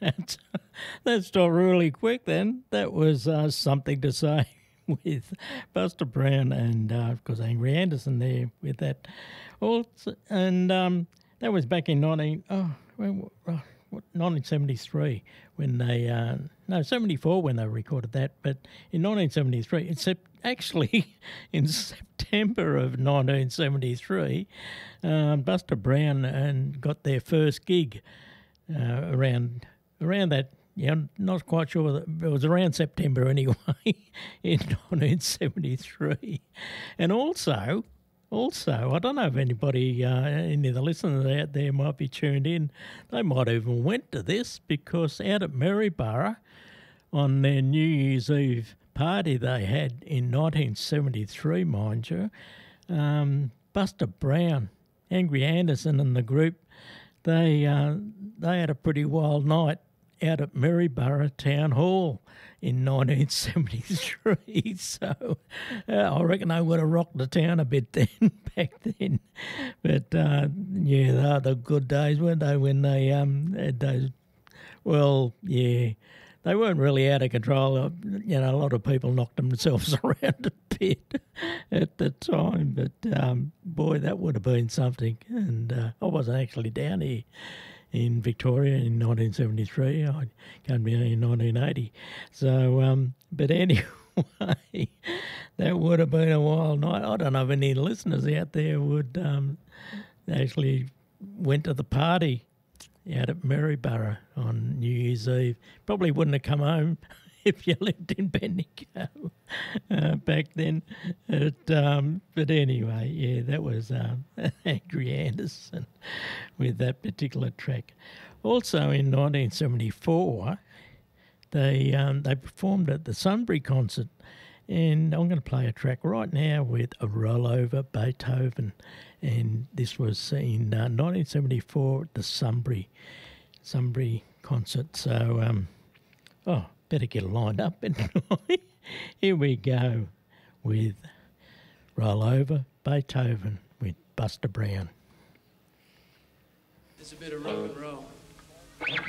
That's, that stopped really quick then. That was something to say with Buster Brown and, of course, Angry Anderson there with that. Also, and that was back in 1973 when they, no, 74 when they recorded that, but in 1973, it's actually in September of 1973, Buster Brown got their first gig around that. Yeah, I'm not quite sure. It was around September anyway, in 1973. And also, I don't know if anybody, any of the listeners out there might be tuned in. They might even went to this because out at Maryborough on their New Year's Eve party they had in 1973, mind you, Buster Brown, Angry Anderson and the group, they had a pretty wild night out at Maryborough Town Hall in 1973. So I reckon they would have rocked the town a bit then, back then. But yeah, they were the good days, weren't they, when they had those, well, yeah, they weren't really out of control. You know, a lot of people knocked themselves around a bit at the time. But boy, that would have been something. And I wasn't actually down here in Victoria in 1973. I came down in 1980. So, but anyway, that would have been a wild night. I don't know if any listeners out there would actually went to the party out at Maryborough on New Year's Eve. Probably wouldn't have come home if you lived in Bendigo back then. But anyway, yeah, that was Angry Anderson with that particular track. Also in 1974, they performed at the Sunbury concert, and I'm going to play a track right now with a rollover Beethoven, and this was in 1974 at the Sunbury concert. So, better get lined up. Here we go with Rollover Beethoven with Buster Brown. It's a bit of rock and roll.